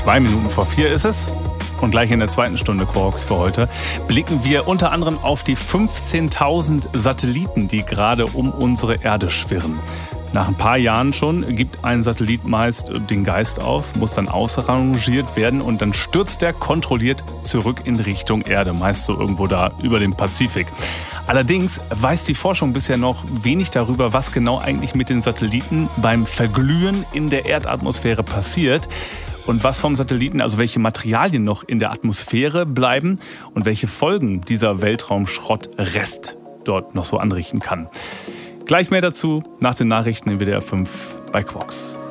3:02 ist es. Und gleich in der zweiten Stunde Quarks für heute blicken wir unter anderem auf die 15.000 Satelliten, die gerade um unsere Erde schwirren. Nach ein paar Jahren schon gibt ein Satellit meist den Geist auf, muss dann ausrangiert werden und dann stürzt er kontrolliert zurück in Richtung Erde, meist so irgendwo da über dem Pazifik. Allerdings weiß die Forschung bisher noch wenig darüber, was genau eigentlich mit den Satelliten beim Verglühen in der Erdatmosphäre passiert. Und was vom Satelliten, also welche Materialien noch in der Atmosphäre bleiben und welche Folgen dieser Weltraumschrottrest dort noch so anrichten kann. Gleich mehr dazu nach den Nachrichten in WDR 5 bei Quarks.